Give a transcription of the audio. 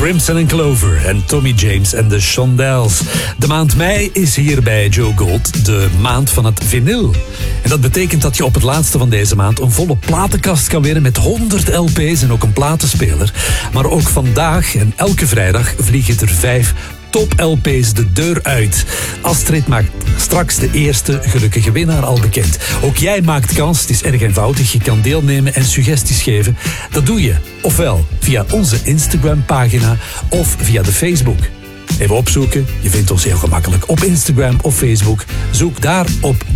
Crimson & Clover en Tommy James en de Shondells. De maand mei is hier bij Joe Gold de maand van het vinyl. En dat betekent dat je op het laatste van deze maand een volle platenkast kan winnen met 100 LP's en ook een platenspeler. Maar ook vandaag en elke vrijdag vliegen er 5 top-LP's de deur uit. Astrid maakt straks de eerste gelukkige winnaar al bekend. Ook jij maakt kans, het is erg eenvoudig. Je kan deelnemen en suggesties geven. Dat doe je ofwel via onze Instagram-pagina of via de Facebook. Even opzoeken, je vindt ons heel gemakkelijk op Instagram of Facebook. Zoek daar op